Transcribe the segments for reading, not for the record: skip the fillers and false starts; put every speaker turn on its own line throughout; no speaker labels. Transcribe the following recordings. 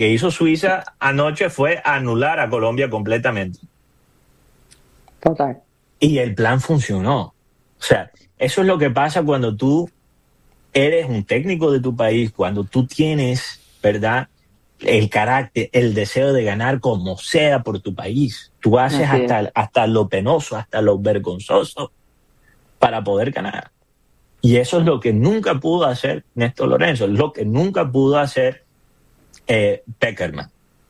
que hizo Suiza anoche fue anular a Colombia completamente.
Total.
Y el plan funcionó. O sea, eso es lo que pasa cuando tú eres un técnico de tu país, cuando tú tienes, ¿verdad?, el carácter, el deseo de ganar como sea por tu país. Tú haces hasta lo penoso, hasta lo vergonzoso para poder ganar. Y eso es lo que nunca pudo hacer Néstor Lorenzo, lo que nunca pudo hacer Pekerman.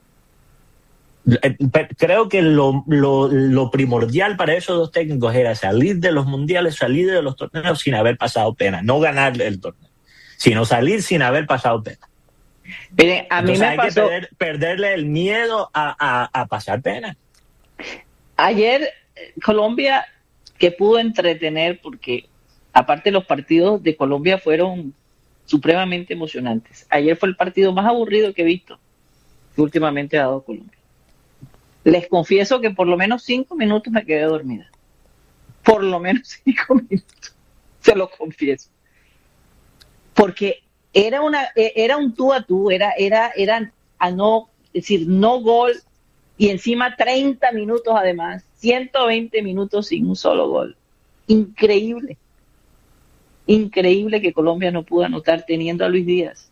Creo que lo primordial para esos dos técnicos era salir de los mundiales, salir de los torneos sin haber pasado pena, no ganar el torneo, sino salir sin haber pasado pena.
Miren, a mí me pasó...
que perderle el miedo a pasar pena.
Ayer Colombia, que pudo entretener, porque aparte los partidos de Colombia fueron supremamente emocionantes. Ayer fue el partido más aburrido que he visto que últimamente ha dado Colombia. Les confieso que por lo menos 5 minutos me quedé dormida. Por lo menos 5 minutos. Se lo confieso. Porque era un tú a tú, era a no, es decir, no gol, y encima 30 minutos además, 120 minutos sin un solo gol. Increíble. Increíble que Colombia no pudo anotar teniendo a Luis Díaz.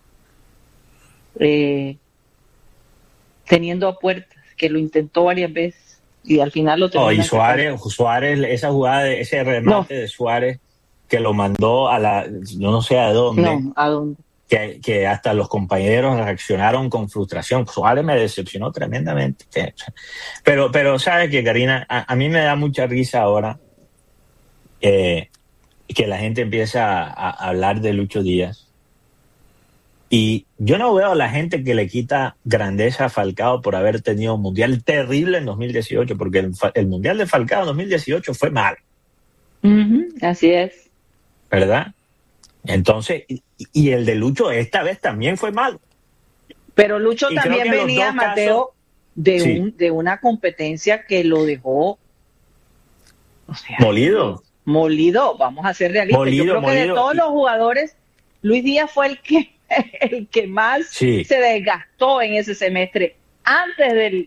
Teniendo a Puertas, que lo intentó varias veces y al final lo terminó.
Y Suárez, esa jugada, ese remate de Suárez que lo mandó yo no sé a dónde.
No, ¿a dónde?
Que hasta los compañeros reaccionaron con frustración. Suárez me decepcionó tremendamente. Pero ¿sabes qué, Karina? A mí me da mucha risa ahora que la gente empieza a hablar de Lucho Díaz. Y yo no veo a la gente que le quita grandeza a Falcao por haber tenido un mundial terrible en 2018, porque el mundial de Falcao en 2018 fue malo.
Así es.
¿Verdad? Entonces, y el de Lucho esta vez también fue malo.
Pero Lucho también venía, Mateo, de una competencia que lo dejó, o sea, molido, vamos a ser realistas. Yo creo que de todos los jugadores, Luis Díaz fue el que más se desgastó en ese semestre antes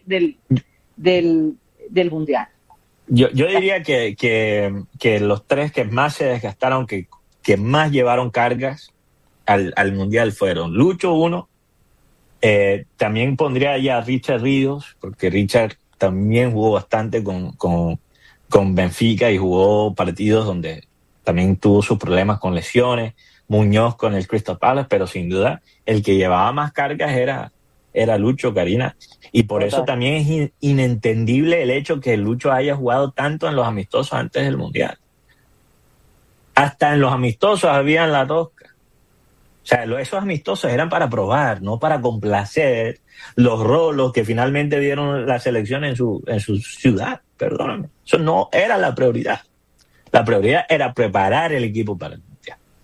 del mundial.
Yo diría que los tres que más se desgastaron, que más llevaron cargas al mundial fueron Lucho, uno. También pondría ya a Richard Ríos, porque Richard también jugó bastante con Benfica y jugó partidos donde también tuvo sus problemas con lesiones. Muñoz con el Crystal Palace, pero sin duda el que llevaba más cargas era Lucho, Karina. Y por eso también es inentendible el hecho que Lucho haya jugado tanto en los amistosos antes del Mundial. Hasta en los amistosos habían la rosca. O sea, esos amistosos eran para probar, no para complacer los rolos que finalmente dieron la selección en su ciudad. Perdóname. Eso no era la prioridad. La prioridad era preparar el equipo para el Mundial.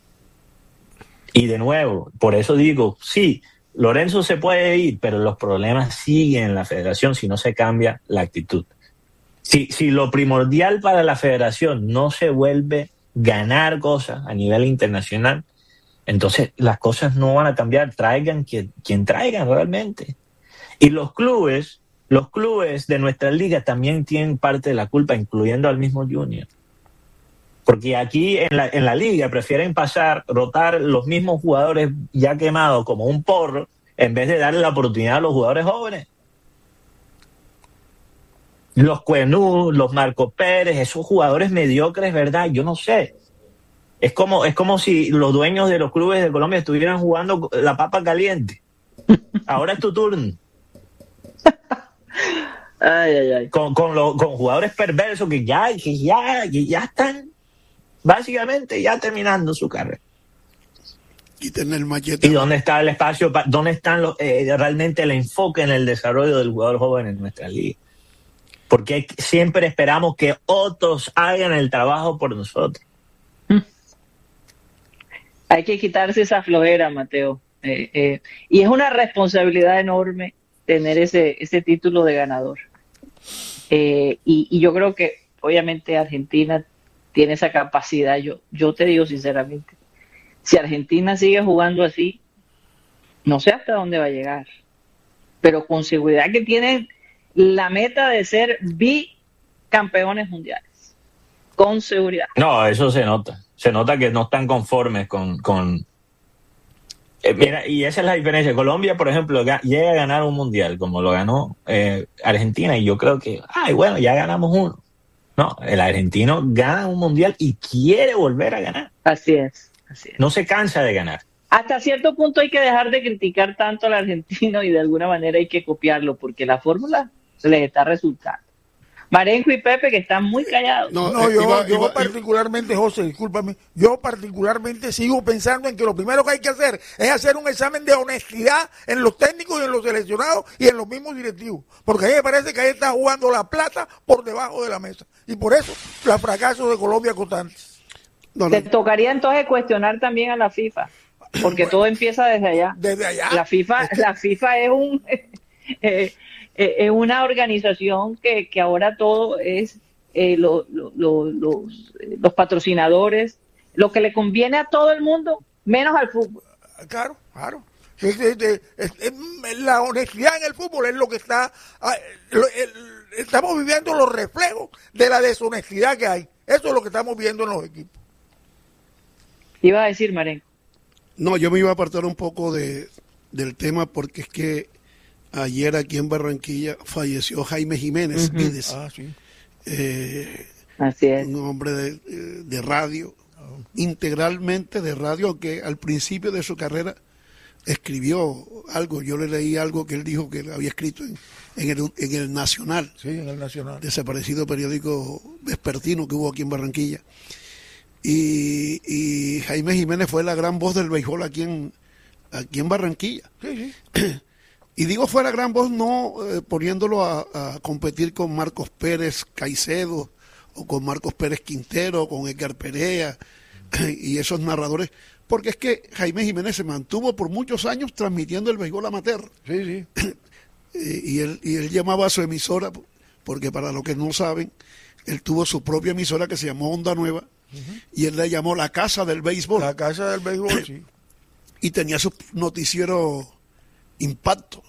Y de nuevo, por eso digo, sí, Lorenzo se puede ir, pero los problemas siguen en la federación si no se cambia la actitud. Si lo primordial para la federación no se vuelve ganar cosas a nivel internacional, entonces las cosas no van a cambiar. Traigan quien traigan realmente. Y los clubes de nuestra liga también tienen parte de la culpa, incluyendo al mismo Junior. Porque aquí en la liga prefieren rotar los mismos jugadores ya quemados como un porro, en vez de darle la oportunidad a los jugadores jóvenes. Los Cuenú, los Marco Pérez, esos jugadores mediocres, ¿verdad? Yo no sé. Es como si los dueños de los clubes de Colombia estuvieran jugando la papa caliente. Ahora es tu turno.
Ay.
Con jugadores perversos que ya están básicamente ya terminando su carrera.
Y tener machete.
¿Y dónde está el espacio? ¿Dónde están realmente el enfoque en el desarrollo del jugador joven en nuestra liga? Porque siempre esperamos que otros hagan el trabajo por nosotros.
Hay que quitarse esa flojera, Mateo. Y es una responsabilidad enorme tener ese título de ganador. Y yo creo que obviamente Argentina tiene esa capacidad. Yo te digo sinceramente, si Argentina sigue jugando así, no sé hasta dónde va a llegar. pero con seguridad que tienen la meta de ser bicampeones mundiales. Con seguridad.
No, eso se nota. Se nota que no están conformes con mira, y esa es la diferencia. Colombia, por ejemplo, llega a ganar un mundial como lo ganó Argentina, y yo creo que, bueno, ya ganamos uno. No, el argentino gana un mundial y quiere volver a ganar.
Así es.
No se cansa de ganar.
Hasta cierto punto hay que dejar de criticar tanto al argentino y de alguna manera hay que copiarlo, porque la fórmula les está resultando. Marenco y Pepe, que están muy callados.
Yo particularmente, José, discúlpame, yo particularmente sigo pensando en que lo primero que hay que hacer es hacer un examen de honestidad en los técnicos y en los seleccionados y en los mismos directivos, porque a mí me parece que ahí está jugando la plata por debajo de la mesa, y por eso los fracasos de Colombia constantes.
Te tocaría entonces cuestionar también a la FIFA, porque todo empieza desde allá.
Desde allá.
La FIFA es un... es una organización que ahora todo es los patrocinadores, lo que le conviene a todo el mundo, menos al fútbol.
Claro. La honestidad en el fútbol es lo que está... estamos viviendo los reflejos de la deshonestidad que hay. Eso es lo que estamos viendo en los equipos.
Iba a decir, Marenco.
No, yo me iba a apartar un poco del tema porque es que ayer aquí en Barranquilla falleció Jaime Jiménez Vides.
Sí.
Así es.
Un hombre de radio, integralmente de radio, que al principio de su carrera escribió algo. Yo le leí algo que él dijo que había escrito en el Nacional.
Sí, en el Nacional.
Desaparecido periódico vespertino que hubo aquí en Barranquilla. Y Jaime Jiménez fue la gran voz del béisbol aquí en Barranquilla.
Sí.
Y digo fue la gran voz no poniéndolo a competir con Marcos Pérez Caicedo o con Marcos Pérez Quintero o con Edgar Perea y esos narradores, porque es que Jaime Jiménez se mantuvo por muchos años transmitiendo el béisbol amateur.
Sí.
y él llamaba a su emisora, porque para los que no saben, él tuvo su propia emisora que se llamó Onda Nueva, y él la llamó La Casa del Béisbol.
La Casa del Béisbol, sí.
Y tenía su noticiero Impacto,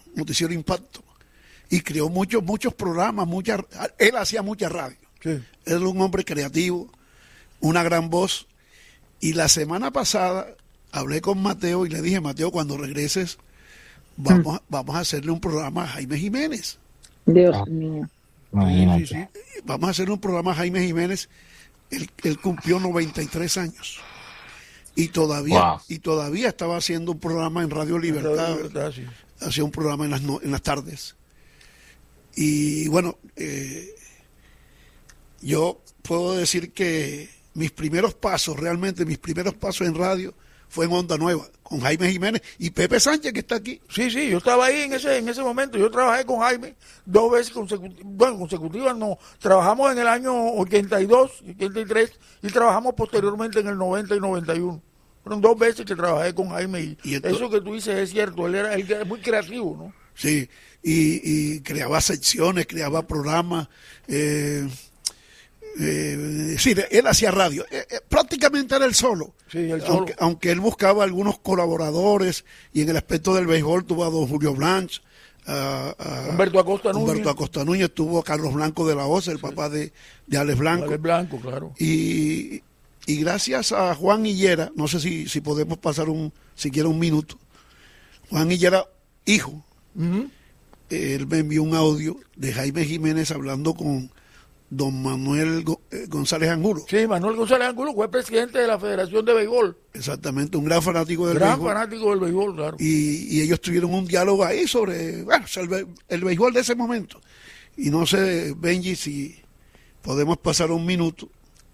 y creó muchos programas, él hacía mucha radio.
Sí.
Él era un hombre creativo, una gran voz, y la semana pasada hablé con Mateo y le dije, Mateo, cuando regreses vamos a hacerle un programa a Jaime Jiménez.
Dios mío.
Imagínate.
Sí. Vamos a hacerle un programa a Jaime Jiménez. Él cumplió 93 años. Y todavía estaba haciendo un programa en Radio Libertad.
Sí.
Hacía un programa en las tardes. Y bueno, yo puedo decir que mis primeros pasos en radio fue en Onda Nueva, con Jaime Jiménez y Pepe Sánchez, que está aquí.
Sí, yo estaba ahí en ese momento. Yo trabajé con Jaime 2 veces consecutivas, no. Trabajamos en el año 82, 83 y trabajamos posteriormente en el 90 y 91. Fueron 2 veces que trabajé con Jaime y eso que tú dices es cierto. Él era muy creativo, ¿no?
Sí, y creaba secciones, creaba programas. Sí, él hacía radio. Prácticamente era él solo.
Sí, él solo.
Aunque él buscaba algunos colaboradores, y en el aspecto del béisbol tuvo a don Julio Blanch,
Humberto Acosta
Núñez, tuvo a Carlos Blanco de la Osa, el papá de Alex Blanco.
Alex Blanco, claro.
Y gracias a Juan Higuera, no sé si podemos pasar siquiera un minuto. Juan Higuera, hijo, él me envió un audio de Jaime Jiménez hablando con don Manuel González Angulo.
Sí, Manuel González Angulo fue presidente de la Federación de Béisbol.
Exactamente, un gran fanático del béisbol.
Claro.
Y ellos tuvieron un diálogo ahí sobre el béisbol de ese momento. Y no sé, Benji, si podemos pasar un minuto.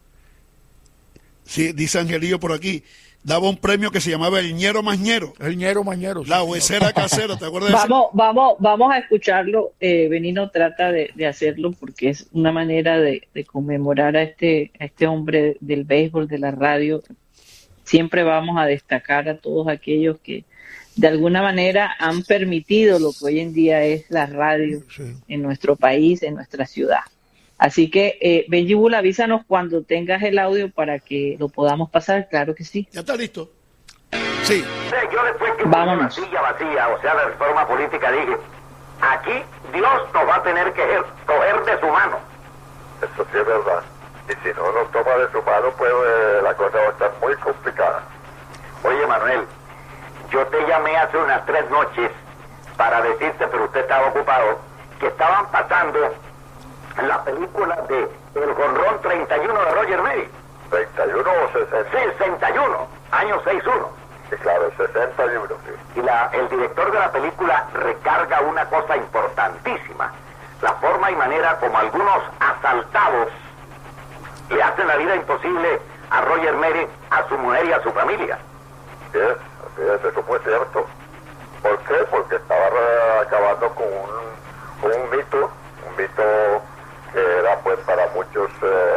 Sí, dice Angelillo por aquí, daba un premio que se llamaba el Ñero Mañero.
El Ñero Mañero. Sí,
la huesera casera, ¿te acuerdas de eso?
Vamos a escucharlo. Benino trata de hacerlo porque es una manera de conmemorar a este hombre del béisbol, de la radio. Siempre vamos a destacar a todos aquellos que de alguna manera han permitido lo que hoy en día es la radio en nuestro país, en nuestra ciudad. Así que, Benji Bull, avísanos cuando tengas el audio para que lo podamos pasar. Claro que sí.
¿Ya está listo? Sí.
Yo después que
vámonos.
Vacía, o sea, la reforma política, dije, aquí Dios nos va a tener que coger de su mano.
Eso sí es verdad. Y si no nos toma de su mano, pues la cosa va a estar muy complicada.
Oye, Manuel, yo te llamé hace unas 3 noches para decirte, pero usted estaba ocupado, que estaban pasando la película de El Jonrón 31 de Roger Mary.
¿31 o 60?
Sí, 61, año 61.
Sí, claro, 61, sí.
Y el director de la película recarga una cosa importantísima: la forma y manera como algunos asaltados le hacen la vida imposible a Roger Mary, a su mujer y a su familia.
Sí, eso fue cierto. ¿Por qué? Porque estaba acabando con un mito que era pues para muchos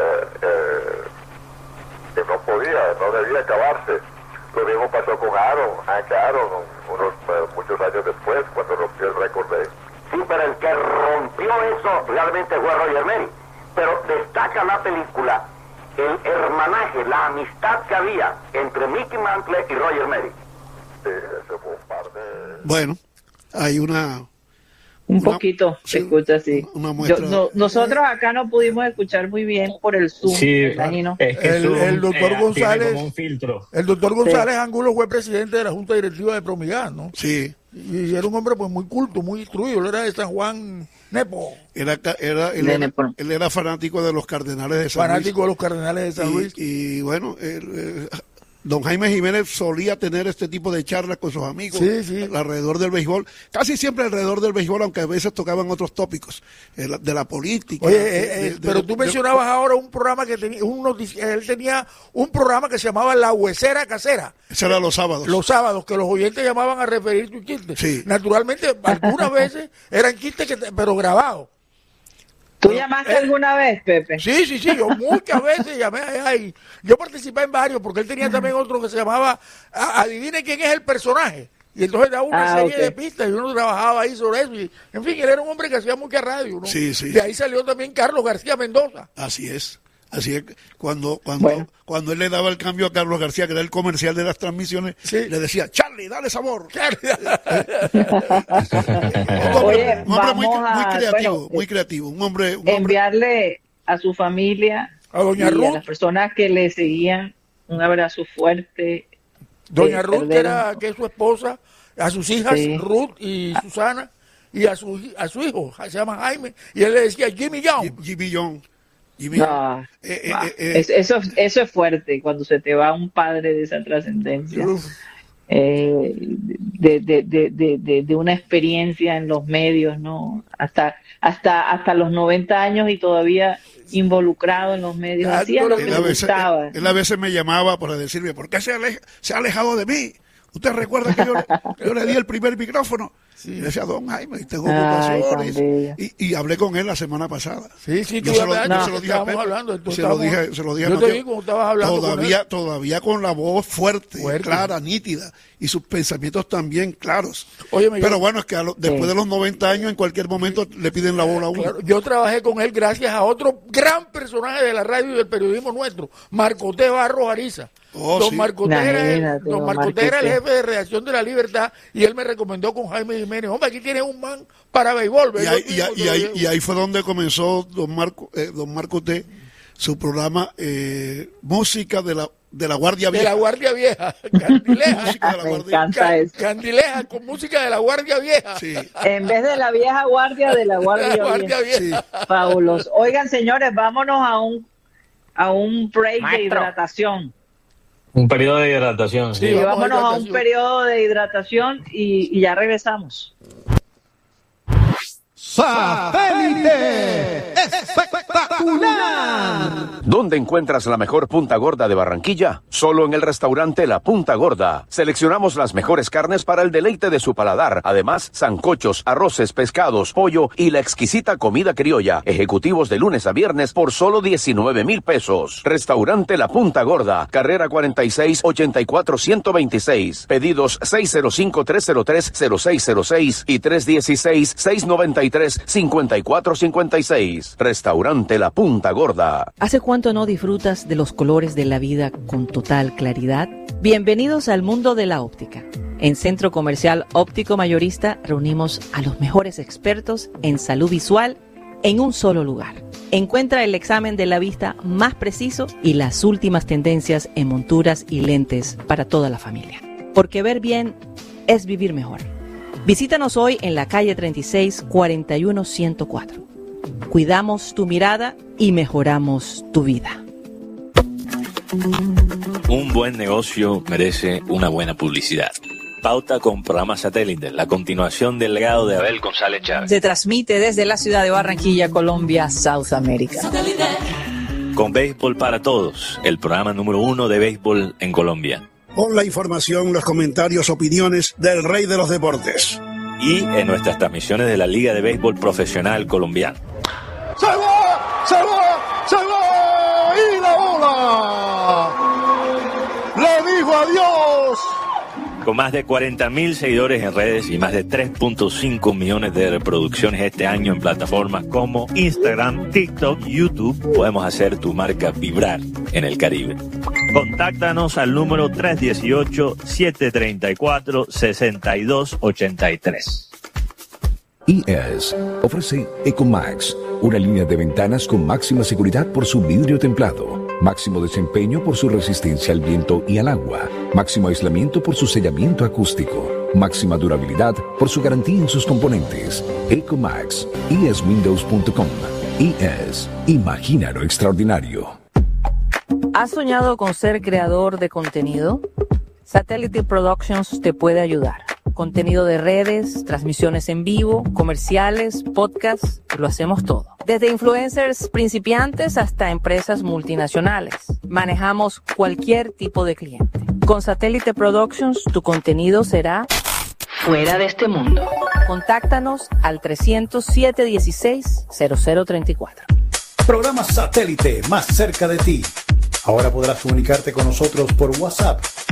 que no debía acabarse. Lo mismo pasó con Hank Aaron, muchos años después, cuando rompió el récord de...
Sí, pero el que rompió eso realmente fue Roger Mary. Pero destaca la película el hermanaje, la amistad que había entre Mickey Mantle y Roger Mary.
Sí, eso fue un par de...
Bueno, hay
un poquito se escucha así.
Una muestra.
Nosotros acá no pudimos escuchar muy bien por el Zoom.
Sí,
imagino.
es que
El doctor González,
como un filtro.
el doctor González Angulo fue presidente de la Junta Directiva de Promigas, ¿no?
Sí.
Y era un hombre pues muy culto, muy instruido. Él era de San Juan Nepo.
Él era fanático de los Cardenales de San Luis.
Fanático de los Cardenales de San Luis.
Y bueno, don Jaime Jiménez solía tener este tipo de charlas con sus amigos alrededor del béisbol, casi siempre alrededor del béisbol, aunque a veces tocaban otros tópicos de la política.
Oye, pero tú mencionabas ahora un programa que tenía, él tenía un programa que se llamaba La Huesera Casera.
Ese era los sábados.
Los sábados, que los oyentes llamaban a referir sus chistes.
Sí.
Naturalmente, algunas veces eran chistes, pero grabados.
¿Tú llamaste alguna vez, Pepe?
Sí, yo muchas veces llamé ahí. Yo participé en varios, porque él tenía también otro que se llamaba Adivine quién es el personaje. Y entonces daba una serie de pistas y uno trabajaba ahí sobre eso. Y, en fin, él era un hombre que hacía mucha radio, ¿no?
Sí.
De ahí salió también Carlos García Mendoza.
Así es. Cuando él le daba el cambio a Carlos García, que era el comercial de las transmisiones, le decía, Charlie, dale sabor.
Oye,
un hombre muy creativo.
Enviarle a su familia,
a doña Ruth,
a las personas que le seguían, un abrazo fuerte.
Doña Ruth, que es su esposa, a sus hijas, Ruth y Susana, y a su hijo, se llama Jaime, y él le decía Jimmy Young.
Jimmy Young.
Eso es fuerte cuando se te va un padre de esa trascendencia, de una experiencia en los medios, ¿no? Hasta los 90 años y todavía involucrado en los medios, hacía lo que le gustaba.
Él a veces me llamaba para decirme, ¿por qué se ha alejado de mí? ¿Usted recuerda que yo le di el primer micrófono? Sí. Y decía, don Jaime, tengo ocupaciones. Y hablé con él la semana pasada.
Sí,
yo se lo dije a Pepe. Se lo dije a Mateo. Todavía con la voz fuerte, clara, nítida. Y sus pensamientos también claros. Pero bueno, es que después de los 90 años, en cualquier momento le piden la bola a uno.
Claro, yo trabajé con él gracias a otro gran personaje de la radio y del periodismo nuestro, Marcoté Barros Ariza. Don Marcoté era el jefe de redacción de La Libertad y él me recomendó con Jaime Jiménez, hombre, aquí tienes un man para béisbol.
Y ahí fue donde comenzó don Marcoté su programa Música de la Guardia Vieja.
De la Guardia Vieja, Candileja.
Me encanta eso.
Candileja con música de la Guardia Vieja.
Sí.
En vez de la vieja guardia, de la Guardia Vieja. Sí. Fabuloso. Oigan, señores, vámonos a un break de hidratación.
Un periodo de hidratación.
Sí, vámonos a un periodo de hidratación y ya regresamos.
¡Satélite espectacular!
¿Dónde encuentras la mejor punta gorda de Barranquilla? Solo en el restaurante La Punta Gorda. Seleccionamos las mejores carnes para el deleite de su paladar. Además, sancochos, arroces, pescados, pollo y la exquisita comida criolla. Ejecutivos de lunes a viernes por solo 19,000 pesos. Restaurante La Punta Gorda, carrera 46 84 126. Pedidos 605-303-0606 y 316-693-5456. Restaurante La Punta Gorda.
¿Hace cuánto no disfrutas de los colores de la vida con total claridad? Bienvenidos al mundo de la óptica.
En Centro Comercial Óptico Mayorista reunimos a los mejores expertos en salud visual en un solo lugar. Encuentra el examen de la vista más preciso y las últimas tendencias en monturas y lentes para toda la familia. Porque ver bien es vivir mejor. Visítanos hoy en la calle 36 41 104. Cuidamos tu mirada y mejoramos tu vida.
Un buen negocio merece una buena publicidad. Pauta con programa satélite, la continuación del legado de Abel González Chávez.
Se transmite desde la ciudad de Barranquilla, Colombia, South America.
Con Béisbol para Todos, el programa número 1 de béisbol en Colombia.
Con la información, los comentarios, opiniones del rey de los deportes.
Y en nuestras transmisiones de la Liga de Béisbol Profesional Colombiana.
¡Se va! ¡Se va! ¡Se va! ¡Y la bola! ¡Le dijo adiós!
Con más de 40.000 seguidores en redes y más de 3.5 millones de reproducciones este año en plataformas como Instagram, TikTok, YouTube, podemos hacer tu marca vibrar en el Caribe. Contáctanos al número 318-734-6283.
IES ofrece Ecomax, una línea de ventanas con máxima seguridad por su vidrio templado, máximo desempeño por su resistencia al viento y al agua, máximo aislamiento por su sellamiento acústico, máxima durabilidad por su garantía en sus componentes. Ecomax, ieswindows.com. IES, imagina lo extraordinario.
¿Has soñado con ser creador de contenido? Satellite Productions te puede ayudar. Contenido de redes, transmisiones en vivo, comerciales, podcasts, lo hacemos todo. Desde influencers principiantes hasta empresas multinacionales. Manejamos cualquier tipo de cliente. Con Satellite Productions, tu contenido será fuera de este mundo. Contáctanos al 300-716-0034.
Programa Satélite más cerca de ti. Ahora podrás comunicarte con nosotros por WhatsApp